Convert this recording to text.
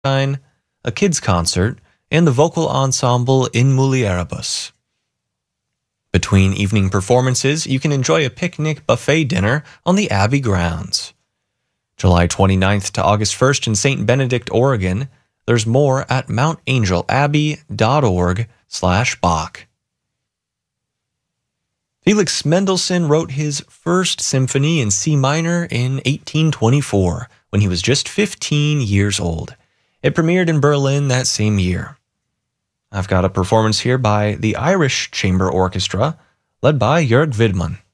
a kids' concert, and the vocal ensemble In Mulieribus. Between evening performances, you can enjoy a picnic buffet dinner on the Abbey grounds. July 29th to August 1st in St. Benedict, Oregon. There's more at mountangelabbey.org/Bach. Felix Mendelssohn wrote his first symphony in C minor in 1824 when he was just 15 years old. It premiered in Berlin that same year. I've got a performance here by the Irish Chamber Orchestra, led by Jörg Widmann.